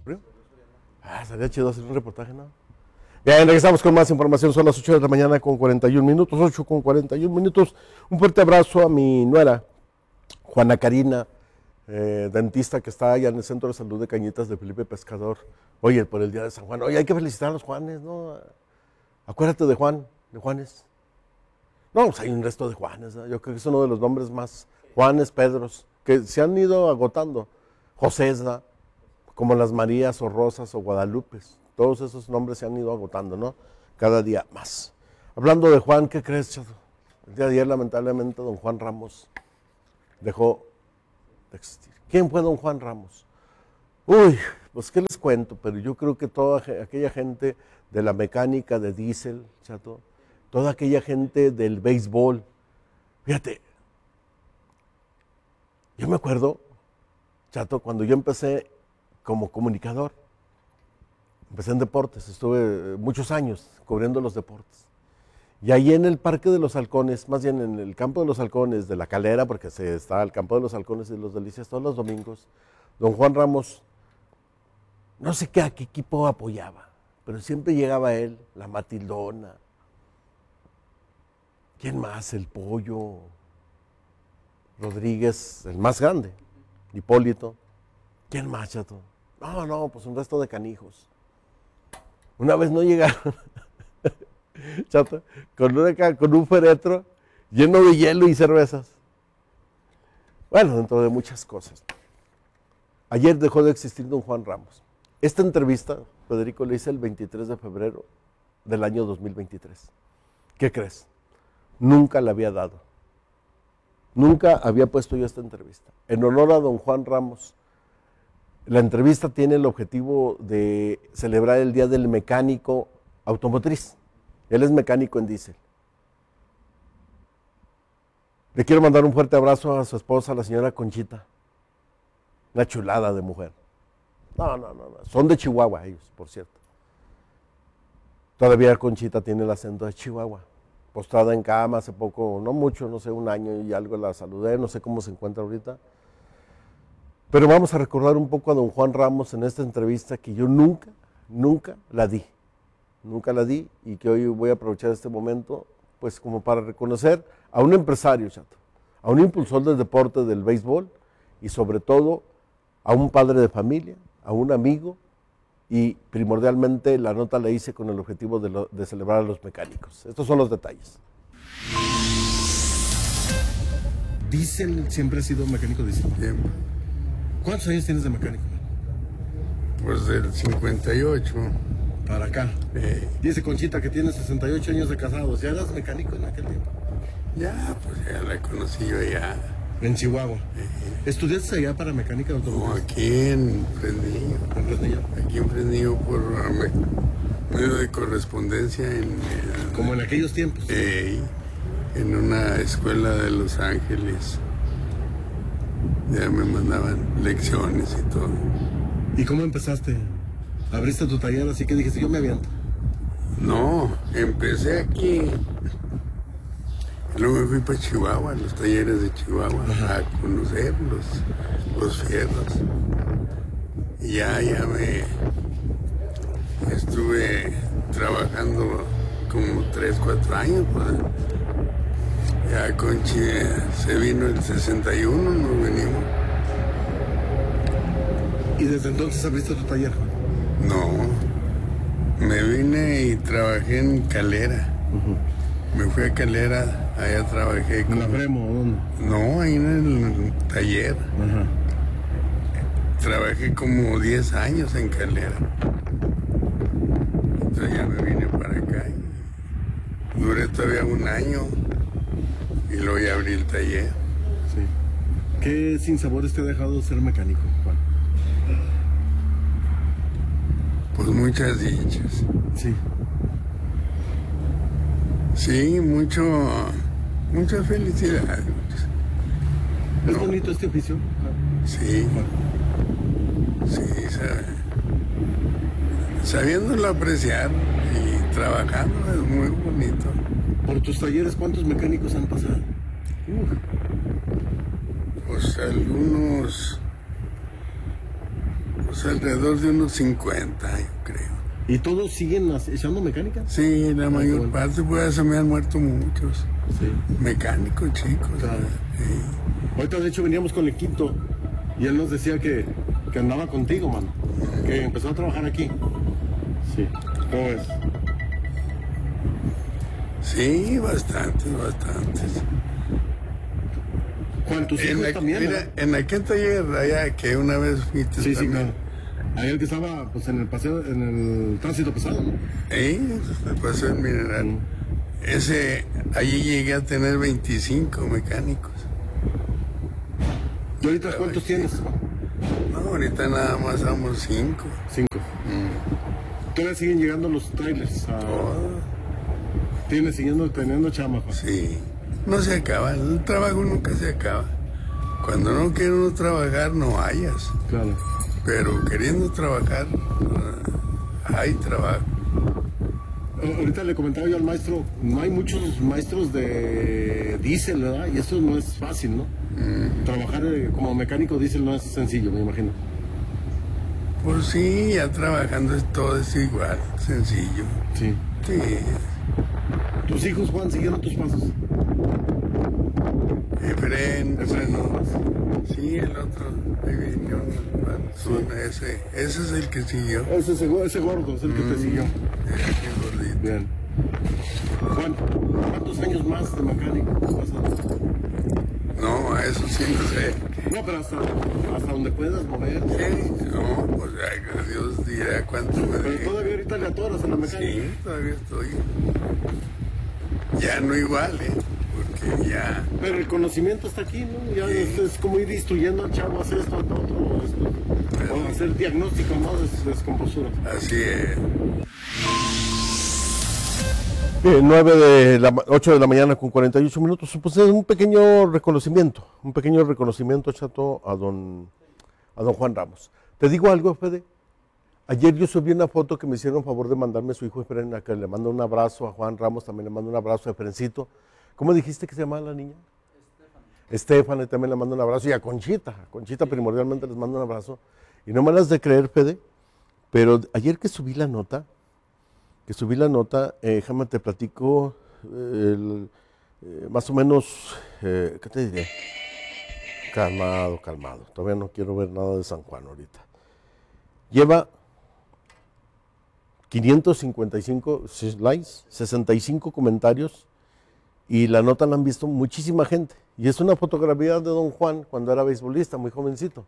Estaría chido hacer un reportaje, ¿no? Bien, regresamos con más información. Son las 8 de la mañana con 41 minutos. 8 con 41 minutos. Un fuerte abrazo a mi nuera, Juana Karina, dentista que está allá en el Centro de Salud de Cañitas de Felipe Pescador. Oye, por el Día de San Juan. Oye, hay que felicitar a los Juanes, ¿no? Acuérdate de Juan, de Juanes. No, pues hay un resto de Juanes, ¿no? Yo creo que es uno de los nombres más, Juanes, Pedros, que se han ido agotando. Josés, ¿no? Como las Marías o Rosas o Guadalupes. Todos esos nombres se han ido agotando, ¿no? Cada día más. Hablando de Juan, ¿qué crees, Chato? El día de ayer, lamentablemente, don Juan Ramos dejó de existir. ¿Quién fue don Juan Ramos? Uy, pues qué les cuento, pero yo creo que toda aquella gente de la mecánica de diésel, Chato, toda aquella gente del béisbol, fíjate, yo me acuerdo, Chato, cuando yo empecé como comunicador, empecé en deportes, estuve muchos años cubriendo los deportes. Y ahí en el Parque de los Halcones, más bien en el Campo de los Halcones, de la Calera, porque está el Campo de los Halcones y de los Delicias todos los domingos, don Juan Ramos, no sé a qué equipo apoyaba, pero siempre llegaba él, la Matildona. ¿Quién más? El Pollo Rodríguez, el más grande, Hipólito. ¿Quién más, Chato? No, pues un resto de canijos. Una vez no llegaron, Chato, con un féretro lleno de hielo y cervezas. Bueno, dentro de muchas cosas. Ayer dejó de existir don Juan Ramos. Esta entrevista, Federico, le hice el 23 de febrero del año 2023. ¿Qué crees? Nunca la había dado. Nunca había puesto yo esta entrevista. En honor a don Juan Ramos, la entrevista tiene el objetivo de celebrar el Día del Mecánico Automotriz. Él es mecánico en diésel. Le quiero mandar un fuerte abrazo a su esposa, la señora Conchita. Una chulada de mujer. No. Son de Chihuahua ellos, por cierto. Todavía Conchita tiene el acento de Chihuahua. Postrada en cama hace poco, no mucho, no sé, un año y algo la saludé, no sé cómo se encuentra ahorita. Pero vamos a recordar un poco a don Juan Ramos en esta entrevista que yo nunca la di. Nunca la di y que hoy voy a aprovechar este momento pues como para reconocer a un empresario, Chato, a un impulsor del deporte del béisbol y sobre todo a un padre de familia, a un amigo y primordialmente la nota la hice con el objetivo de celebrar a los mecánicos. Estos son los detalles. ¿Diesel siempre ha sido mecánico diésel? Siempre. ¿Cuántos años tienes de mecánico? Pues del 58. Para acá. Dice Conchita que tiene 68 años de casados. ¿Ya eras mecánico en aquel tiempo? Ya, pues ya la conocí yo ya. En Chihuahua. ¿Estudiaste allá para mecánica de Como automóviles? aquí en Fresnillo. ¿En Fresnillo? Aquí en Fresnillo por medio de correspondencia Como en aquellos tiempos. En una escuela de Los Ángeles. Ya me mandaban lecciones y todo. ¿Y cómo empezaste? ¿Abriste tu taller así que dijiste yo me aviento? No, empecé aquí. Luego me fui para Chihuahua, los talleres de Chihuahua, a conocer los fierros. Y ya me estuve trabajando como 3, 4 años. Pues. Ya Conchi se vino el 61, nos venimos. ¿Y desde entonces abriste tu taller? No, me vine y trabajé en Calera. Me fui a Calera, allá trabajé. ¿En la Bremo o dónde? No, ahí en el taller. Trabajé como 10 años en Calera. Entonces ya me vine para acá. Duré todavía un año y luego ya abrí el taller. Sí. ¿Qué sinsabores te ha dejado ser mecánico, Juan? Pues muchas dichas. Sí. Sí, mucha felicidad. ¿Es bonito este oficio? Sí. Sí, sabiéndolo apreciar y trabajando es muy bonito. Por tus talleres, ¿cuántos mecánicos han pasado? Pues algunos Pues alrededor de unos 50, yo creo. ¿Y todos siguen echando mecánica? Sí, la mayor bueno. parte, pues se me han muerto muchos. Sí. Mecánicos, chicos. Claro. Sí. Ahorita de hecho veníamos con el quinto y él nos decía que andaba contigo, mano. Que empezó a trabajar aquí. Sí. ¿Cómo ves? Sí, bastantes. Juan, tus hijos también, Mira, ¿verdad? en aquel taller allá que una vez fuiste Sí, también. claro. Ahí el que estaba pues en el paseo, en el tránsito pesado, ¿no? Se pasó el mineral. Allí llegué a tener 25 mecánicos. ¿Y ahorita cuántos tienes? No, ahorita nada más somos 5. 5. Todavía siguen llegando los trailers. Tienes siguiendo teniendo chamba, Juan. Sí, no se acaba, el trabajo nunca se acaba. Cuando no quiere uno trabajar, no hayas. Claro. Pero queriendo trabajar, hay trabajo. Ahorita le comentaba yo al maestro, no hay muchos maestros de diésel, ¿verdad? Y eso no es fácil, ¿no? Trabajar como mecánico diésel no es sencillo, me imagino. Pues sí, ya trabajando todo es igual, sencillo. Sí. Sí. ¿Tus hijos, Juan, siguieron tus pasos? Efren, Nada más. sí, el otro, ahí vino, ese es el que siguió. Ese gordo es el que te siguió. Qué gordito. Bien. Juan, ¿cuántos años más de mecánico vas a dar? No, eso sí no sé. No, pero hasta donde puedas mover. Sí, no, pues ay, Dios dirá cuánto me Pero deje. todavía ahorita le atoras en la mecánica. Sí, todavía estoy. Ya no igual, porque ya. Pero el conocimiento está aquí, ¿no? Ya es como ir instruyendo al chavo a hacer esto, a lo otro, o hacer diagnóstico, ¿no? De descompostura. Así es. 8 de la mañana con 48 minutos. Pues es un pequeño reconocimiento, Chato, a don Juan Ramos. Te digo algo, Fede. Ayer yo subí una foto que me hicieron favor de mandarme su hijo Efren, a que le mando un abrazo a Juan Ramos, también le mando un abrazo a Efrencito. ¿Cómo dijiste que se llamaba la niña? Estefan, también le mando un abrazo. Y a Conchita primordialmente les mando un abrazo. Y no me las de creer, Fede, pero ayer que subí la nota, déjame te platico más o menos, ¿qué te diré? Calmado, todavía no quiero ver nada de San Juan ahorita. Lleva 555 likes, 65 comentarios y la nota la han visto muchísima gente. Y es una fotografía de don Juan cuando era beisbolista, muy jovencito.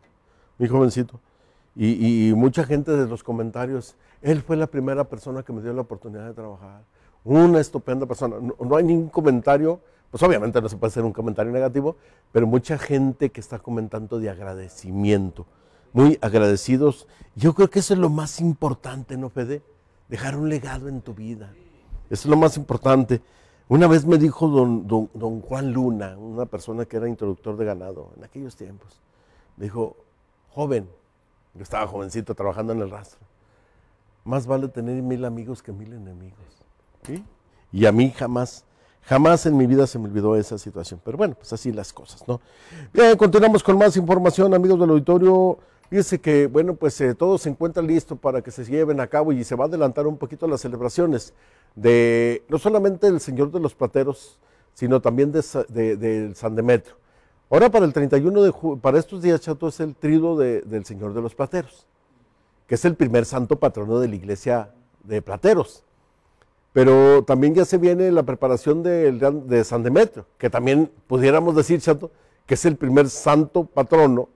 Y mucha gente de los comentarios, él fue la primera persona que me dio la oportunidad de trabajar. Una estupenda persona. No hay ningún comentario, pues obviamente no se puede hacer un comentario negativo, pero mucha gente que está comentando de agradecimiento. Muy agradecidos. Yo creo que eso es lo más importante, ¿no, Fede? Dejar un legado en tu vida. Eso es lo más importante. Una vez me dijo don Juan Luna, una persona que era introductor de ganado en aquellos tiempos, me dijo, joven, yo estaba jovencito trabajando en el rastro, más vale tener 1000 amigos que 1000 enemigos. ¿Sí? Y a mí jamás en mi vida se me olvidó esa situación. Pero bueno, pues así las cosas, ¿no? Bien, continuamos con más información, amigos del auditorio. Fíjense que, bueno, pues todo se encuentra listo para que se lleven a cabo y se va a adelantar un poquito las celebraciones de, no solamente del Señor de los Plateros, sino también del San Demetrio. Ahora para el 31 de julio, para estos días, Chato, es el triduo del Señor de los Plateros, que es el primer santo patrono de la iglesia de Plateros. Pero también ya se viene la preparación de San Demetrio, que también pudiéramos decir, Chato, que es el primer santo patrono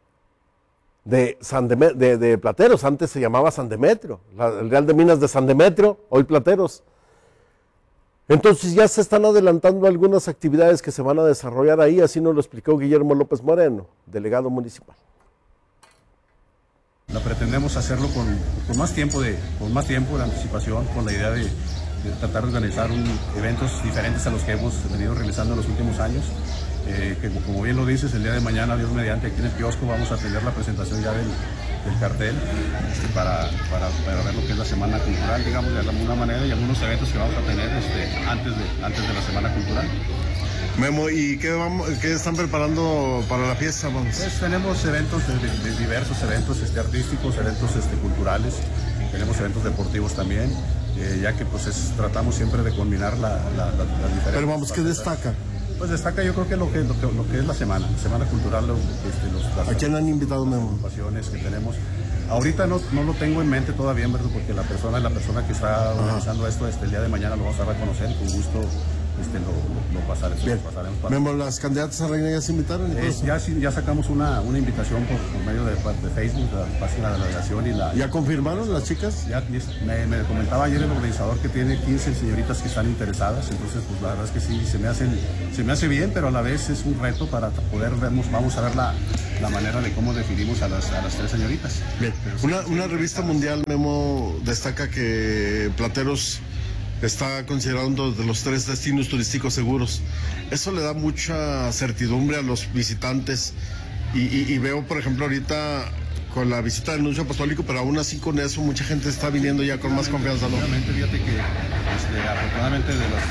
de Plateros. Antes se llamaba San Demetrio, el Real de Minas de San Demetrio, hoy Plateros. Entonces ya se están adelantando algunas actividades que se van a desarrollar ahí, así nos lo explicó Guillermo López Moreno, delegado municipal. Pretendemos hacerlo con más tiempo de anticipación, con la idea de tratar de organizar eventos diferentes a los que hemos venido realizando en los últimos años. Que como bien lo dices, el día de mañana, Dios mediante, aquí en el kiosco vamos a tener la presentación ya del cartel para ver lo que es la Semana Cultural, digamos, de alguna manera, y algunos eventos que vamos a tener antes de la Semana Cultural. Memo, ¿y qué están preparando para la fiesta? Vamos. Pues tenemos eventos de diversos eventos artísticos, eventos culturales, tenemos eventos deportivos también, ya que pues tratamos siempre de combinar las diferentes. Pero vamos, ¿qué destaca? Pues destaca yo creo que lo que es la semana cultural, ¿A quién han invitado, Memo? Pasiones que tenemos. Ahorita no lo tengo en mente todavía, ¿verdad? Porque la persona que está organizando esto el día de mañana lo vamos a reconocer, con gusto lo pasaremos. Memo, ¿las candidatas a reina ya se invitaron? Ya sacamos una invitación por medio de Facebook, la página de la delegación y ¿Ya confirmaron las chicas? Ya me comentaba ayer el organizador que tiene 15 señoritas que están interesadas, entonces pues la verdad es que sí, se me hace bien, pero a la vez es un reto para poder vamos a ver la manera de cómo definimos a las 3 señoritas. Bien. Una revista mundial, Memo, destaca que Plateros está considerado uno de los 3 destinos turísticos seguros. Eso le da mucha certidumbre a los visitantes y veo, por ejemplo, ahorita con la visita del nuncio apostólico, pero aún así con eso mucha gente está viniendo ya con más confianza, ¿no? Obviamente, fíjate que afortunadamente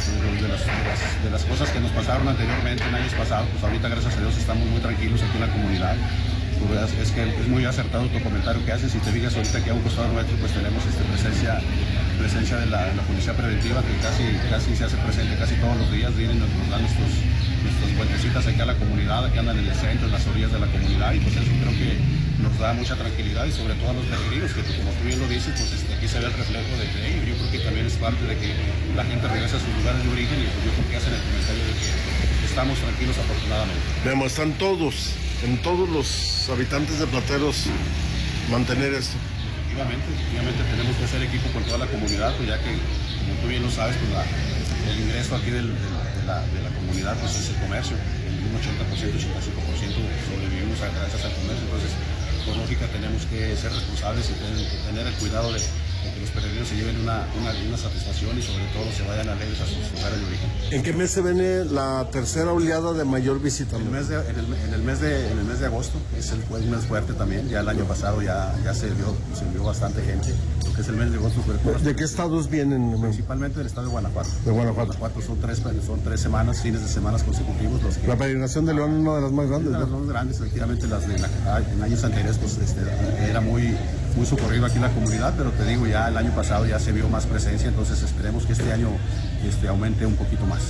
de las cosas que nos pasaron anteriormente en años pasados, pues ahorita gracias a Dios estamos muy tranquilos aquí en la comunidad. Es que es muy acertado tu comentario que haces. Si te fijas ahorita aquí a un costado nuestro, pues tenemos presencia de la policía preventiva que casi se hace presente casi todos los días, vienen nos dan nuestros puentecitas aquí a la comunidad, aquí andan en el centro, en las orillas de la comunidad, y pues eso creo que nos da mucha tranquilidad, y sobre todo a los peregrinos, que como tú bien lo dices, pues aquí se ve el reflejo de ello. Yo creo que también es parte de que la gente regresa a sus lugares de origen, y pues yo creo que hacen el comentario de que estamos tranquilos afortunadamente. Vemos, están todos los habitantes de Plateros mantener esto. Efectivamente tenemos que hacer equipo con toda la comunidad, pues ya que, como tú bien lo sabes, pues el ingreso aquí de la comunidad pues es el comercio. Un 80%, 85% sobrevivimos gracias al comercio, entonces por lógica tenemos que ser responsables y tener el cuidado de que los peregrinos se lleven una satisfacción y sobre todo se vayan alegres a sus lugares de origen. ¿En qué mes se viene la tercera oleada de mayor visita? En el mes de agosto es un mes fuerte también. Ya el año pasado ya se vio bastante gente. Lo que es el mes de agosto. ¿De qué estados vienen? Principalmente del estado de Guanajuato. De Guanajuato. Son tres semanas, fines de semanas consecutivos. La peregrinación de León es una de las más grandes. Una de las más grandes, efectivamente. En años anteriores pues, era muy socorrido aquí en la comunidad, pero te digo, ya el año pasado ya se vio más presencia, entonces esperemos que este año aumente un poquito más.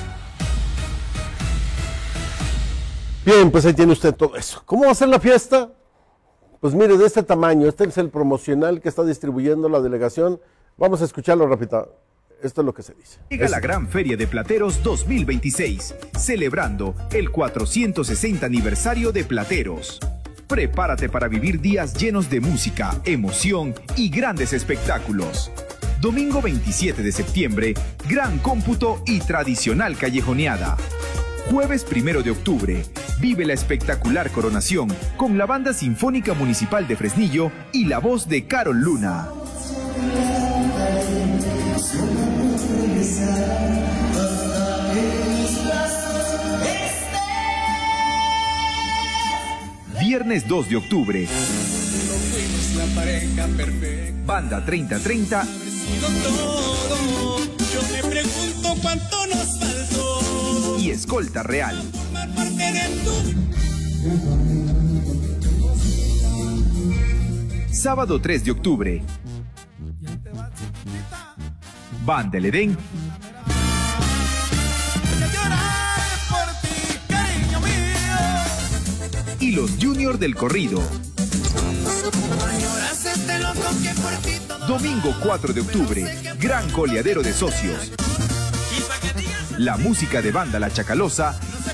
Bien, pues ahí tiene usted todo eso. ¿Cómo va a ser la fiesta? Pues mire, de este tamaño, este es el promocional que está distribuyendo la delegación. Vamos a escucharlo rápido. Esto es lo que se dice. Llega la Gran Feria de Plateros 2026, celebrando el 460 aniversario de Plateros. Prepárate para vivir días llenos de música, emoción y grandes espectáculos. Domingo 27 de septiembre, gran cómputo y tradicional callejoneada. Jueves 1 de octubre, vive la espectacular coronación con la Banda Sinfónica Municipal de Fresnillo y la voz de Carol Luna. Viernes 2 de octubre, Banda 3030 y Escolta Real. Sábado 3 de octubre, Banda El Edén y los Junior del Corrido. Domingo 4 de octubre, gran coleadero de socios. La música de Banda La Chacalosa